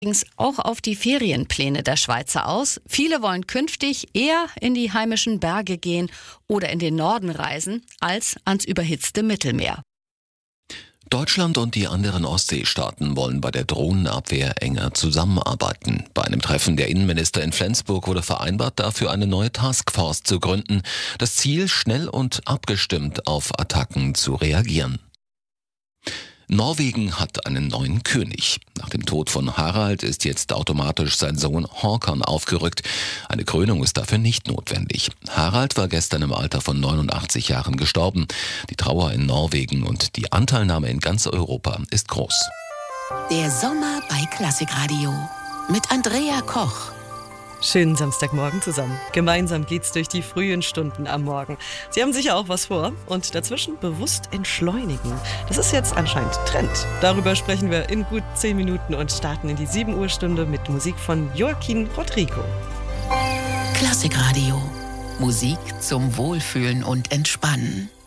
Übrigens auch auf die Ferienpläne der Schweizer aus. Viele wollen künftig eher in die heimischen Berge gehen oder in den Norden reisen, als ans überhitzte Mittelmeer. Deutschland und die anderen Ostseestaaten wollen bei der Drohnenabwehr enger zusammenarbeiten. Bei einem Treffen der Innenminister in Flensburg wurde vereinbart, dafür eine neue Taskforce zu gründen. Das Ziel, schnell und abgestimmt auf Attacken zu reagieren. Norwegen hat einen neuen König. Nach dem Tod von Harald ist jetzt automatisch sein Sohn Håkon aufgerückt. Eine Krönung ist dafür nicht notwendig. Harald war gestern im Alter von 89 Jahren gestorben. Die Trauer in Norwegen und die Anteilnahme in ganz Europa ist groß. Der Sommer bei Klassikradio mit Andrea Koch. Schönen Samstagmorgen zusammen. Gemeinsam geht's durch die frühen Stunden am Morgen. Sie haben sicher auch was vor und dazwischen bewusst entschleunigen. Das ist jetzt anscheinend Trend. Darüber sprechen wir in gut 10 Minuten und starten in die 7 Uhr Stunde mit Musik von Joaquin Rodrigo. Klassikradio. Musik zum Wohlfühlen und Entspannen.